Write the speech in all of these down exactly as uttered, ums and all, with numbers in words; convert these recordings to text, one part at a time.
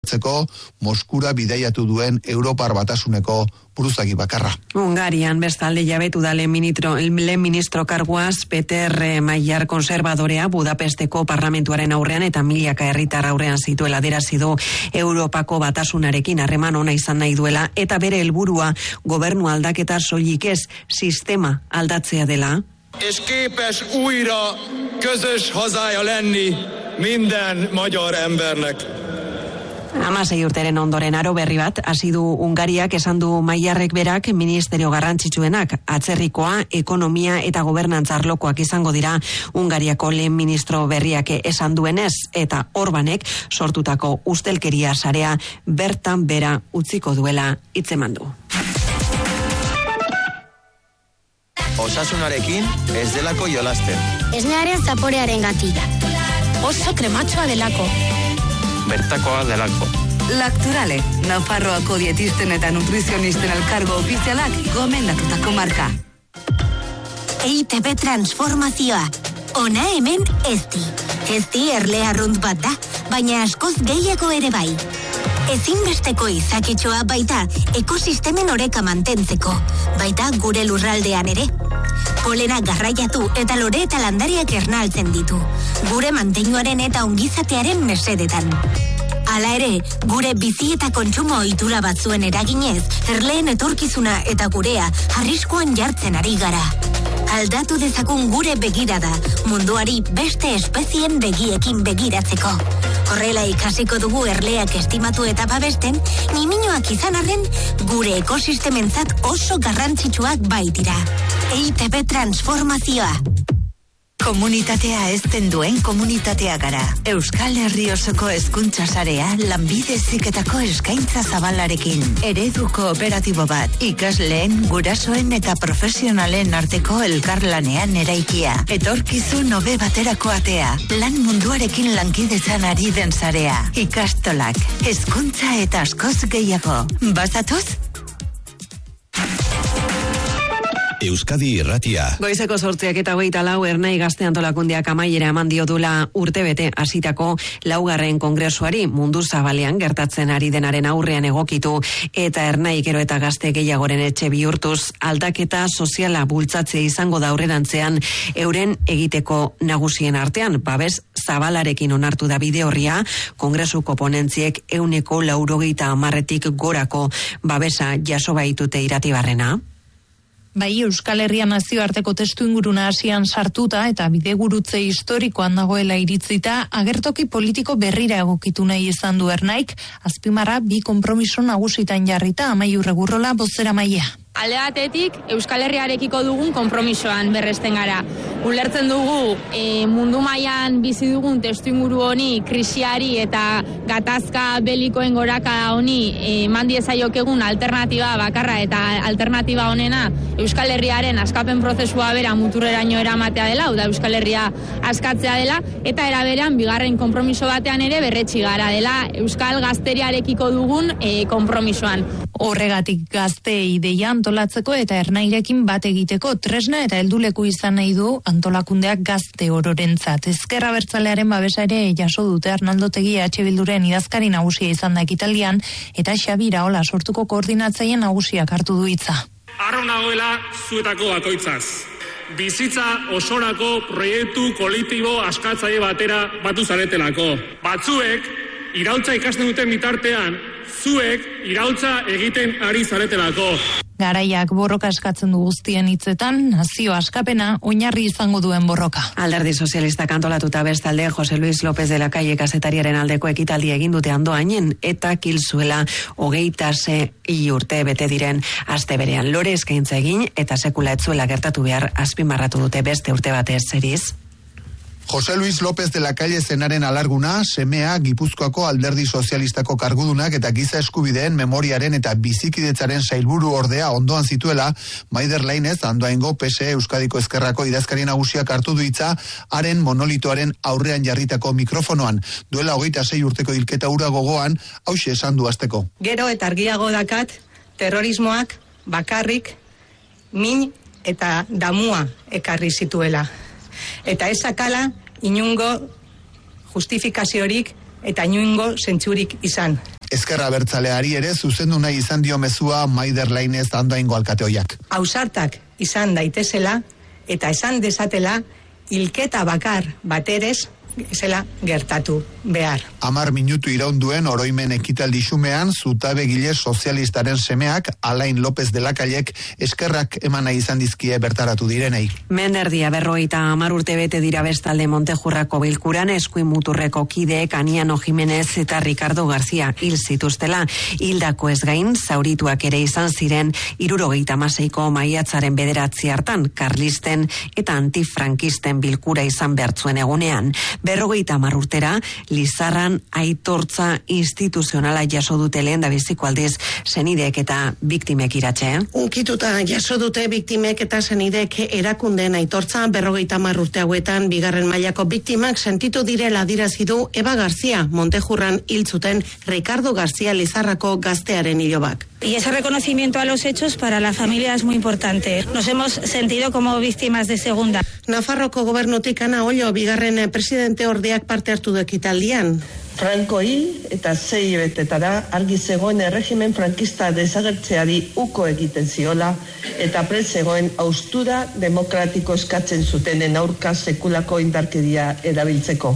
Moskura bidaiatu duen Europar Batasuneko buruzagi bakarra. Hungarian bestalde jabetu da lehen ministro, lehen ministro karguaz Peter Magyar konservadorea Budapesteko parlamentuaren aurrean eta milaka herritar aurrean zituela adierazi du Europako Batasunarekin harreman ona izan nahi duela eta bere helburua gobernu aldaketa soilik ez sistema aldatzea dela. És képes újra közös hazája lenni minden magyar embernek. Hamasei urteren ondoren aro berri bat, hasi du Hungariak esan du Magyarrek berak ministerio garrantzitsuenak, atzerrikoa, ekonomia eta gobernantza arlokoak izango dira Hungariako lehen ministro berriak esan duenez, eta Orbanek sortutako ustelkeria sarea bertan bera utziko duela hitzeman du. Osasunarekin ez delako jolasten. Esnearen zaporearen gatila. Oso krematxoa delako. Bertakoa delako. Lacturale, Nafarroako dietisten eta nutrizionisten elkargo ofizialak gomendatutako marka. E I T B transformazioa. Ona hemen ezti. Ezti erle arrunt bat da, baina askoz gehiago ere bai. Ezinbesteko izakitxoa baita ekosistemen oreka mantentzeko, baita gure lurraldean ere. Polena garraiatu eta lore eta landariak ernaltzen ditu, gure manteinuaren eta ongizatearen mesedetan. Hala ere, gure bizi eta kontsumo ohitura batzuen eraginez, erleen etorkizuna eta gurea arriskuan jartzen ari gara. Aldatu dezagun gure begirada, munduari beste espezien begiekin begiratzeko. Horrela ikasiko dugu erleak estimatu eta babesten, niminoak izan arren, gure ekosistementzat oso garrantzitsuak baitira. E I T B transformazioa. Komunitatea ezten duen komunitatea gara. Euskal Herri osoko hezkuntza sarea lanbide heziketako eskaintza zabalarekin. Eredu kooperatibo bat, ikasleen, gurasoen eta profesionalen arteko elkarlanean eraikia. Etorkizun hobe baterako atea. Lan munduarekin lankidetzan ari den sarea. Ikastolak, hezkuntza eta askoz gehiago. Bazatoz? Euskadi Irratia. Goizeko sortziak eta hogeita lau Ernai Gazte Antolakundeak amaiera eman dio dula urtebete hasitako laugarren kongresuari mundu zabalean gertatzen ari denaren aurrean egokitu eta Ernai gero eta gazte gehiagoren etxe bihurtuz aldaketa soziala bultzatzea izango da aurrerantzean euren egiteko nagusien artean babes zabalarekin onartu da bide horria kongresuko ponentziek euneko laurogeita hamarretik gorako babesa jaso baitute Iratibarrena. Bai, Euskal Herria nazioarteko testu inguruna hasian sartuta eta bidegurutze historikoan dagoela iritzita, agertoki politiko berrira egokitu nahi izan du Ernaik, azpimarra bi konpromiso nagusitan jarrita Amaiur Regurrola bozeramailea. Alde batetik, Euskal Herriarekiko dugun konpromisoan berresten gara. Ulertzen dugu e, mundu mailan bizi dugun testuinguru honi, krisiari eta gatazka belikoen goraka honi eman diezaiokegun alternatiba bakarra eta alternatiba honena Euskal Herriaren askapen prozesua bera muturreraino eramatea dela, hau da Euskal Herria askatzea dela, eta era berean bigarren konpromiso batean ere berretsi gara dela Euskal Gazteriarekiko dugun e, konpromisoan. Horregatik gazte ideia antolatzeko eta Ernairekin bat egiteko tresna eta helduleku izan nahi du antolakundeak gazte ororentzat. Ezker Abertzalearen babesa ere jaso dute Arnaldo Tegi E H Bilduren idazkari nagusia izan da ekitaldian eta Xabi Iraola sortuko koordinatzaile nagusiak hartu du hitza. Harro nagoela zuetako bakoitzaz. Bizitza osorako proiektu kolektibo askatzaile batera batu zaretelako. Batzuek iraultza ikasten duten bitartean, zuek iraultza egiten ari zaretelako. Garaiak borroka eskatzen du guztien hitzetan, nazio askapena oinarri izango duen borroka. Alderdi Sozialistak antolatuta bestalde Jose Luis López de la Calle kazetariaren aldeko ekitaldi egin dute Andoainen eta Kilzuela hogeita sei urte bete diren aste berean lore eskaintza egin eta sekula etzuela gertatu behar azpimarratu dute beste urte batez zeriz. Jose Luis López de la Calle zenaren alarguna, semea Gipuzkoako Alderdi Sozialistako kargudunak eta giza eskubideen memoriaren eta bizikidetzaren sailburu ordea ondoan zituela, Maider Lainez, Andoaingo P S E Euskadiko Ezkerrako idazkari nagusiak hartu du hitza haren monolitoaren aurrean jarritako mikrofonoan. Duela hogeita sei urteko hilketa hura gogoan, hauxe esan du hasteko. Gero eta argiago dakat, terrorismoak bakarrik min eta damua ekarri zituela. Eta ezakala inungo justifikaziorik eta inuingo zentzurik izan. Ezkerra Abertzaleari ere zuzendu nahi izan dio mezua Maider Lainez Andoaingo alkateoiak. Ausartak izan daitezela eta esan desatela hilketa bakar baterez zela gertatu behar. Amar minutu iraunduen oroimen ekitaldi xumean, zutabegile sozialistaren semeak, Alain López de la Callek, eskerrak emana izan dizkie bertaratu direnei. Menderdia berroita amar urte bete dira bestalde Montejurrako bilkuran eskuin muturreko kideek Aniano Jimenez eta Ricardo García hil zituztela. Hildako ez gain, zaurituak ere izan ziren hirurogeita hamaseiko maiatzaren bederatzi hartan, karlisten eta antifrankisten bilkura izan behartzuen egunean. Berrogeita hamar urtera, Lizarran aitortza instituzionala jaso dute lehen da biziko aldiz senideek eta biktimek iratxe. Unkituta jaso dute biktimek eta senideek erakundeen aitortza berrogeita hamar urte hauetan bigarren mailako biktimak sentitu direla adirazi du Eva García, Montejurran hil zuten Ricardo García Lizarrako gaztearen ilobak. Y ese reconocimiento a los hechos para la familia es muy importante. Nos hemos sentido como víctimas de segunda. Nafarroko gobernutik Ana Ollo bigarren presidente ordeak parte hartu du ekitaldian. Franco hil eta sei betetara argi zegoen erregimen frankista desagertzeari uko egiten ziola eta prest zegoen haustura demokratiko eskatzen zutenen aurka sekulako indarkeria erabiltzeko.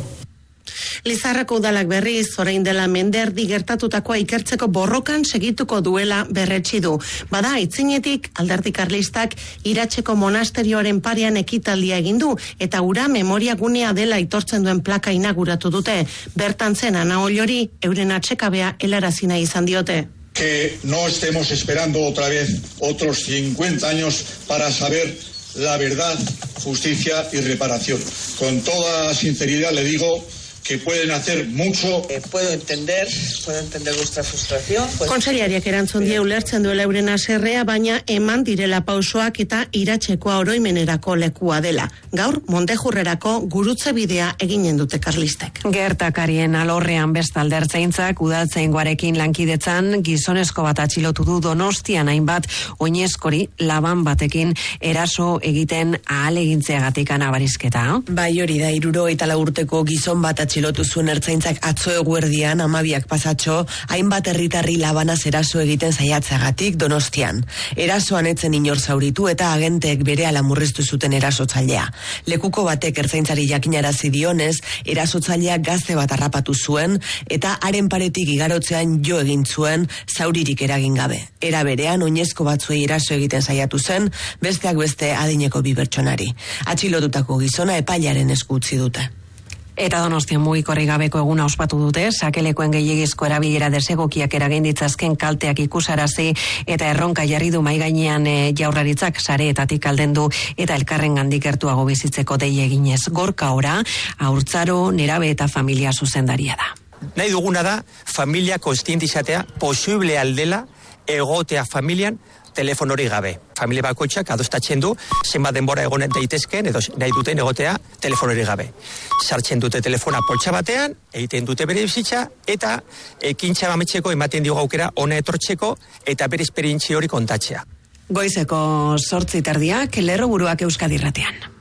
Lizarrako udalak berriz, orain dela menderdi gertatutakoa ikertzeko borrokan segituko duela berretsi du. Bada, aitzinetik alderdi karlistak Iratzeko monasterioaren parean ekitaldia egin du eta ura memoria gunea dela aitortzen duen plaka inauguratu dute. Bertan zen Ana Ollori euren atsekabea helarazina izan diote. Que no estemos esperando otra vez otros cincuenta años para saber la verdad, justicia y reparación. Con toda sinceridad le digo que pueden hacer mucho. Eh, puedo entender, puedo entender vuestra frustración. Pues... Konseliariak erantzun die ulertzen duela euren haserrea, baina eman direla pausoak eta Iratzekoa oroimenerako lekua dela. Gaur, Montejurrerako gurutze bidea eginen dute karlistek. Gertakarien alorrean bestalde ertzaintzak udaltzaingoarekin lankidetzan gizonezko bat atxilotu du Donostian hainbat oinezkori laban batekin eraso egiten ahalegintzeagatik anabarizketa. Bai hori da, hirurogeita lau urteko gizon bat atxilotu zuen ertzaintzak atzo eguerdian amabiak pasatxo, hainbat herritarri labanaz eraso egiten saiatzeagatik Donostian. Erasoan etzen inor zauritu eta agenteek berehala murriztu zuten erasotzailea. Lekuko batek ertzaintzari jakinarazi dionez, erasotzaileak gazte bat harrapatu zuen eta haren paretik igarotzean jo egin zuen zauririk eragin gabe. Era berean oinezko batzuei eraso egiten saiatu zen, besteak beste adineko bi pertsonari. Atxilotutako gizona epailaren esku utzi dute. Eta Donostian mugikorrik gabeko eguna ospatu dute, sakelekoen gehiegizko erabilera desegokiak eragin ditzazken kalteak ikusarazi eta erronka jarri du mai gainean e, jaurlaritzak sareetatik aldendu eta elkarren gandik gertuago bizitzeko dei eginez. Gorka ora, haurtzaro, nerabe eta familia zuzendaria da. Nahi duguna da, familia kontziente izatea posible aldela egotea familian telefonori gabe. Familia bakoitzak adostatzen du zenbat denbora egon daitezkeen edo nahi duten egotea telefonori gabe. Sartzen dute telefona poltsa batean, egiten dute bere bizitza eta ekintza ametxeko ematen diogu aukera ona etortzeko eta bere esperientzia hori kontatzea. Goizeko zortzi terdiak Lerroburuak Euskadi Irratian.